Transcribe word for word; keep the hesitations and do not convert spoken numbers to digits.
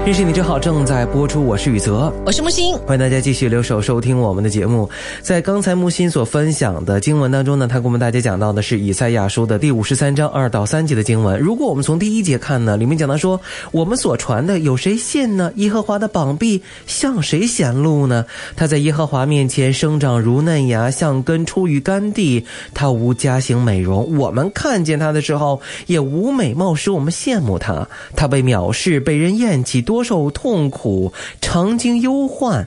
认识你真好正在播出，我是宇泽， 我是木星， 欢迎大家继续留守收听我们的节目。在刚才木星所分享的经文当中呢，他给我们大家讲到的是以赛亚书的第五十三章二到三节的经文。如果我们从第一节看呢，里面讲到说，我们所传的有谁信呢？耶和华的膀臂向谁显露呢？他在耶和华面前生长如嫩芽，像根出于干地，他无佳形美容，我们看见他的时候也无美貌使我们羡慕他。他被藐视，被人厌弃，多受痛苦，常经忧患，